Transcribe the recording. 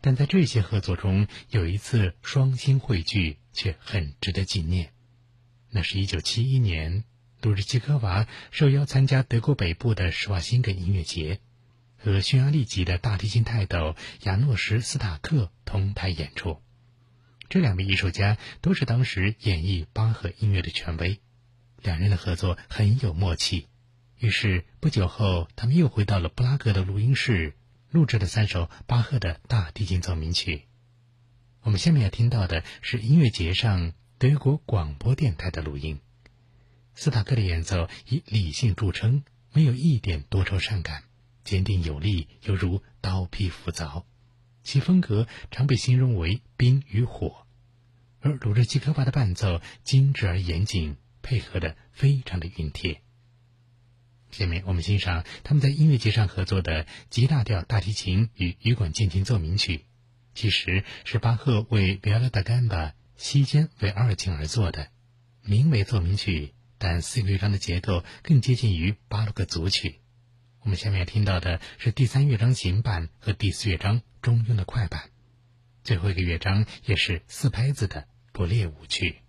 但在这些合作中，有一次双星汇聚却很值得纪念。那是1971年，鲁日基科娃受邀参加德国北部的施瓦辛格音乐节，和匈牙利籍的大提琴泰斗亚诺什·斯塔克同台演出。这两位艺术家都是当时演绎巴赫音乐的权威，两人的合作很有默契。于是不久后，他们又回到了布拉格的录音室，录制了3首巴赫的大提琴奏鸣曲。我们下面要听到的是音乐节上德国广播电台的录音。斯塔克的演奏以理性著称，没有一点多愁善感，坚定有力，犹如刀劈斧凿。其风格常被形容为冰与火，而鲁日基科娃的伴奏精致而严谨，配合得非常的熨贴。下面我们欣赏他们在音乐节上合作的 G 大调大提琴与羽管键琴奏鸣曲，其实是巴赫为 Viola da Gamba 西间为2琴而作的，名为奏鸣曲，但4个乐章的结构更接近于巴洛克组曲。我们下面要听到的是第3乐章行板和第4乐章中庸的快板，最后一个乐章也是4拍子的勃列舞曲。